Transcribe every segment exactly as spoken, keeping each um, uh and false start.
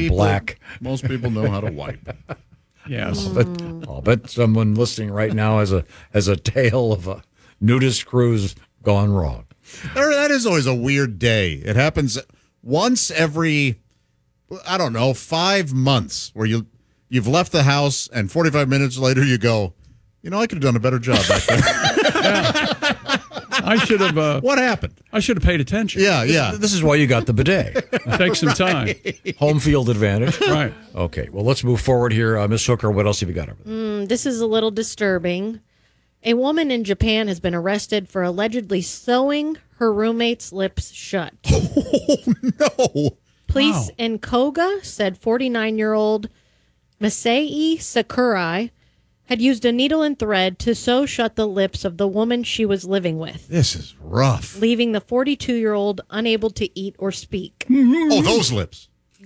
people, black. Most people know how to wipe. Yes. I'll bet, I'll bet someone listening right now has a has a tale of a nudist cruise gone wrong. That is always a weird day. It happens once every, I don't know, five months where you, you've left the house and forty-five minutes later you go, you know, I could have done a better job back there. Yeah. I should have. Uh, what happened? I should have paid attention. Yeah, yeah. This, this is why you got the bidet. Take some time. Home field advantage. Right. Okay, well, let's move forward here. Uh, Miss Hooker, what else have you got over there? Mm, this is a little disturbing. A woman in Japan has been arrested for allegedly sewing her roommate's lips shut. Oh, no. Police Wow. in Koga said forty-nine-year-old Masai Sakurai had used a needle and thread to sew shut the lips of the woman she was living with, This is rough. leaving the forty-two-year-old unable to eat or speak. Oh, those lips.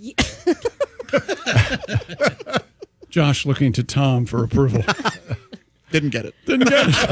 Josh looking to Tom for approval. Didn't get it. Didn't get it.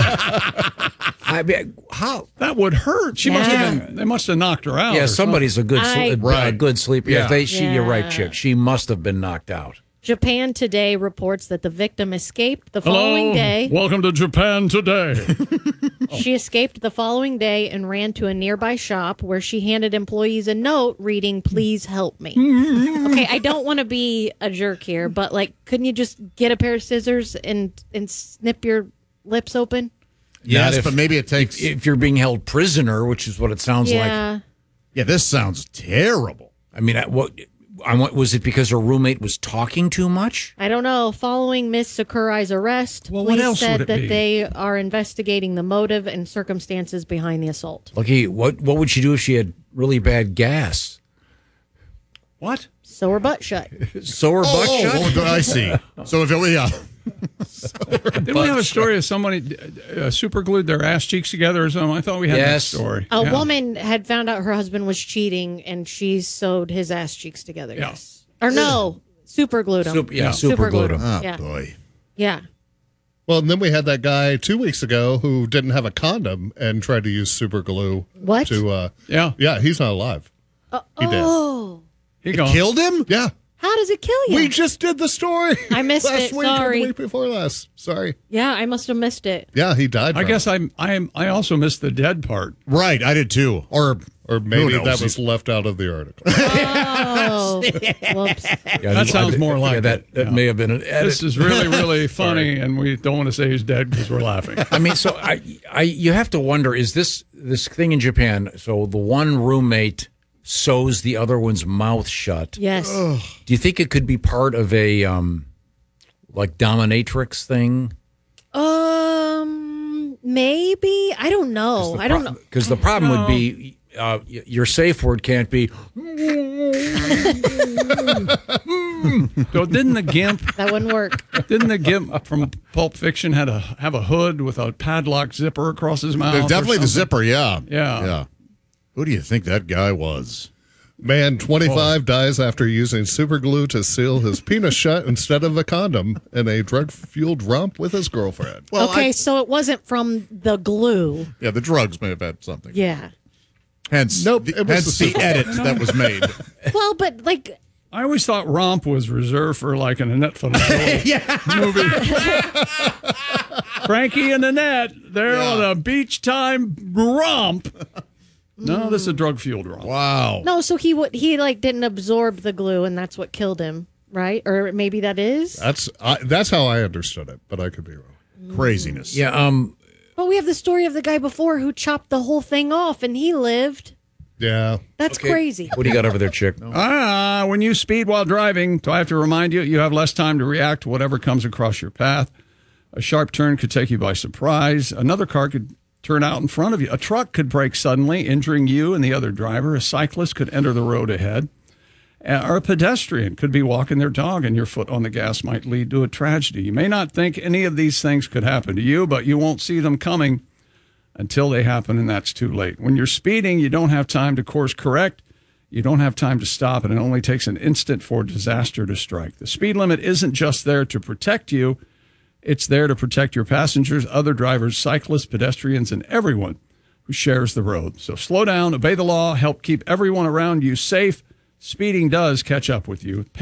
I mean, how? That would hurt. She must Yeah. have been. They must have knocked her out. Yeah, or somebody's a good, I- sl- a Right. good sleeper. Yeah, Yeah. if they, she, you're right, Yeah. chick. She must have been knocked out. Japan Today reports that the victim escaped the Hello. following day. Welcome to Japan Today. She escaped the following day and ran to a nearby shop where she handed employees a note reading, "Please help me." Okay, I don't want to be a jerk here, but like, couldn't you just get a pair of scissors and and snip your lips open? Yes, if- but maybe it takes. If, if you're being held prisoner, which is what it sounds like. Yeah. yeah, this sounds terrible. I mean, I- what? I want, was it because her roommate was talking too much? I don't know. Following Miss Sakurai's arrest, Well, what police else said would it that be? they are investigating the motive and circumstances behind the assault. Lucky, what what would she do if she had really bad gas? What? Sew her butt shut. Sew her butt Oh, shut? oh, I see. So if it, yeah. Didn't we have a story of somebody uh, super glued their ass cheeks together or something? I thought we had Yes. that story. A Yeah. woman had found out her husband was cheating, and she sewed his ass cheeks together. Yeah. Yes. Or no, super glued them. Super- yeah, super glued 'em. Oh, Yeah. boy. Yeah. Well, and then we had that guy two weeks ago who didn't have a condom and tried to use super glue. What? To, uh, Yeah. yeah, he's not alive. He did. Oh, He gone. Killed him? Yeah. how does it kill you? We just did the story. I missed last it, week sorry. or the week before last. Sorry. yeah, I must have missed it. Yeah, he died. I from guess it. I'm. I'm. I also missed the dead part. Right, I did too. Or Or maybe knows? that was left out of the article. Oh, whoops. Yeah, That sounds more like yeah, that. it. That Yeah. may have been an edit. This is really, really funny, and we don't want to say he's dead because we're laughing. I mean, so I, I, you have to wonder: is this this thing in Japan? So the one roommate sews the other one's mouth shut. Yes. Do you think it could be part of a um, like dominatrix thing? Um, maybe. I don't know. I don't know. Because the problem would be uh, y- your safe word can't be. So didn't the gimp? That wouldn't work. Didn't the gimp from Pulp Fiction had a have a hood with a padlock zipper across his mouth? or definitely the something? zipper, yeah. Yeah. Yeah. Who do you think that guy was? Man, twenty-five dies after using super glue to seal his penis shut instead of a condom in a drug-fueled romp with his girlfriend. Well, okay, I- so it wasn't from the glue. yeah, the drugs may have had something. Yeah. Hence, Nope, the, it was hence the the super- edit that was made. Well, but like, I always thought romp was reserved for like an Annette Funicello movie. Frankie and Annette, they're Yeah. on a beach time romp. No, this is a drug fueled romp. Wow. no, so he would he like didn't absorb the glue, and that's what killed him, right? Or maybe that is. That's I, that's how I understood it, but I could be wrong. Craziness. Yeah. Um. But we have the story of the guy before who chopped the whole thing off, and he lived. Yeah. That's okay. crazy. What do you got over there, chick? Ah, when you speed while driving, do I have to remind you, you have less time to react to whatever comes across your path. A sharp turn could take you by surprise. Another car could turn out in front of you. A truck could brake suddenly, injuring you and the other driver. A cyclist could enter the road ahead. Uh, Or a pedestrian could be walking their dog, and your foot on the gas might lead to a tragedy. You may not think any of these things could happen to you, but you won't see them coming until they happen, and that's too late. When you're speeding, you don't have time to course correct. You don't have time to stop, and it only takes an instant for disaster to strike. The speed limit isn't just there to protect you. It's there to protect your passengers, other drivers, cyclists, pedestrians, and everyone who shares the road. So slow down, obey the law, help keep everyone around you safe. Speeding does catch up with you.